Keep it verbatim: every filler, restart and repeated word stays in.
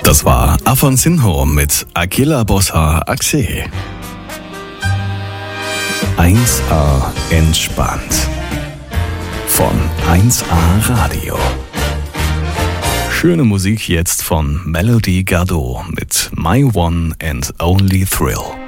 Das war Afonsinho mit Aquila Bossa Axe. eins A entspannt. Von eins A Radio. Schöne Musik jetzt von Melody Gardot mit My One and Only Thrill.